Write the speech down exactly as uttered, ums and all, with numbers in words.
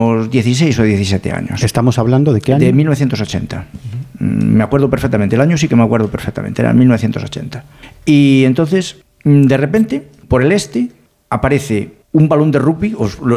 dieciséis o diecisiete años. ¿Estamos hablando de qué año? De mil novecientos ochenta. Uh-huh. Me acuerdo perfectamente. El año sí que me acuerdo perfectamente. Era mil novecientos ochenta. Y entonces, de repente, por el este, aparece un balón de rugby. Os,